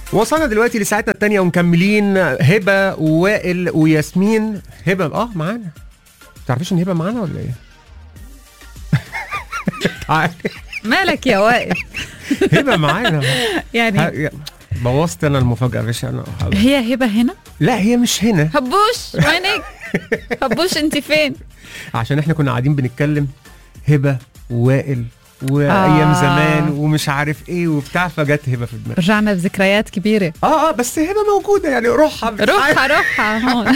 وصلنا دلوقتي لساعتنا الثانيه ومكملين. هبه ووائل وياسمين. هبه معانا. تعرفيش ان هبه معانا ولا ايه؟ مالك يا وائل؟ هبه معانا يعني بوظت انا المفاجاه. مش انا هي هبه هنا؟ لا هي مش هنا. هبوش وينك؟ هبوش انت فين؟ عشان احنا كنا قاعدين بنتكلم هبه ووائل وايام زمان ومش عارف ايه وبتاع، فجت هبه في دماغي. رجعنا بذكريات كبيره. بس هبه موجوده يعني. روحها هون.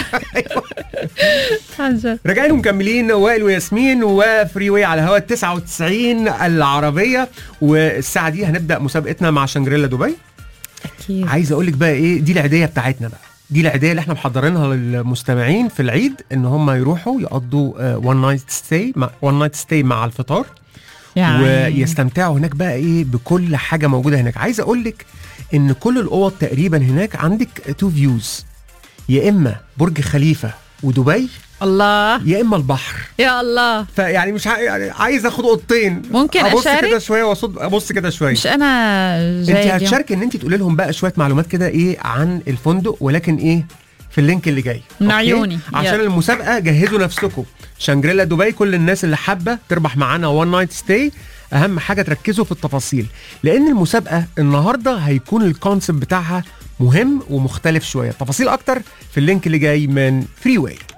رجعين ومكملين وائل وياسمين وفري واي على هوا 99 العربيه. والساعه دي هنبدا مسابقتنا مع شانجريلا دبي. اكيد. عايز اقول لك بقى ايه دي العيديه بتاعتنا بقى. دي العيديه اللي احنا محضرينها للمستمعين في العيد، ان هم يروحوا يقضوا one night stay مع الفطار يعني. ويستمتعوا هناك بقى ايه بكل حاجه موجوده هناك. عايز اقول لك ان كل الاوض تقريبا هناك عندك 2 فيوز، يا اما برج خليفه ودبي الله، يا اما البحر. يا الله. فيعني مش يعني عايز اخد اوضتين، ممكن ابص اشارك كده شويه ابص كده شويه. مش انا جاي. انت هتشاركي ان انت تقولي لهم بقى شويه معلومات كده ايه عن الفندق، ولكن ايه في اللينك اللي جاي من عيوني. عشان المسابقه جهزوا نفسكم. شانجريلا دبي، كل الناس اللي حابه تربح معانا وان نايت ستاي، اهم حاجه تركزوا في التفاصيل، لان المسابقه النهارده هيكون الكونسيبت بتاعها مهم ومختلف شويه. تفاصيل اكتر في اللينك اللي جاي من فري واي.